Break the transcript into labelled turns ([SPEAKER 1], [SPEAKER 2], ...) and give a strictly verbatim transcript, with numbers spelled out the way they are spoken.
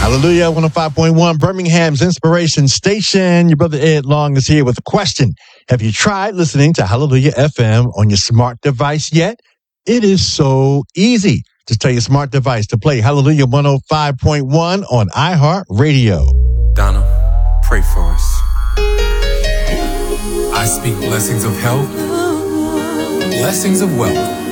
[SPEAKER 1] Hallelujah, one oh five point one, Birmingham's Inspiration Station. Your brother Ed Long is here with a question. Have you tried listening to Hallelujah F M on your smart device yet? It is so easy. Just tell your smart device to play Hallelujah one oh five point one on iHeartRadio.
[SPEAKER 2] Donna, pray for us. I speak blessings of health, blessings of wealth,